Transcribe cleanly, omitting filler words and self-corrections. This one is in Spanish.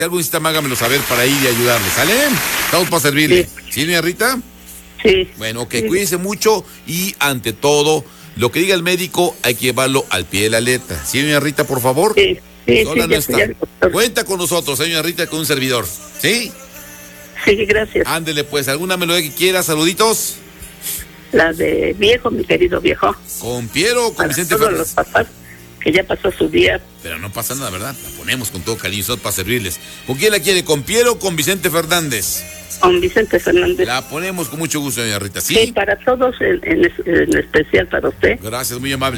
algo necesitan, hágamelo saber para ir y ayudarle, ¿sale? Estamos para servirle. ¿Sí, doña Rita? Sí. Bueno, ok, cuídense mucho y ante todo, lo que diga el médico hay que llevarlo al pie de la letra. ¿Sí, doña Rita, por favor? Sí. Sola no está. Doctor. Cuenta con nosotros, doña Rita, con un servidor. ¿Sí? Sí, gracias. Ándele pues, ¿alguna melodía que quiera? Saluditos. La de viejo, mi querido viejo. ¿Con Piero o con Para Vicente todos Fernández? los papás que ya pasó su día. Pero no pasa nada, ¿verdad? La ponemos con todo cariño para servirles. ¿Con quién la quiere? ¿Con Piero o con Vicente Fernández? Con Vicente Fernández. La ponemos con mucho gusto, doña Rita. ¿Sí? Sí, para todos, en especial para usted. Gracias, muy amable.